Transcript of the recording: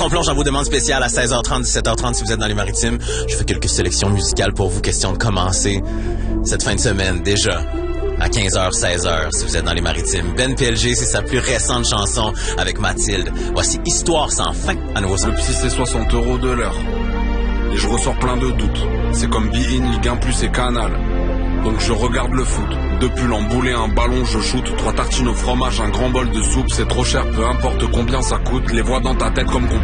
qu'on plonge dans vos demandes spéciales à 16h30, 17h30 si vous êtes dans les Maritimes, je fais quelques sélections musicales pour vous, question de commencer cette fin de semaine déjà. À 15h, 16h, si vous êtes dans les Maritimes. Ben PLG, c'est sa plus récente chanson avec Mathilde. Voici Histoire sans fin à nouveau. Le psy, c'est 60 € de l'heure. Et je ressors plein de doutes. C'est comme Be-In, Ligue 1 Plus et Canal. Donc je regarde le foot. Depuis l'emboulé, un ballon, je shoot. 3 tartines au fromage, un grand bol de soupe. C'est trop cher, peu importe combien ça coûte. Les voix dans ta tête comme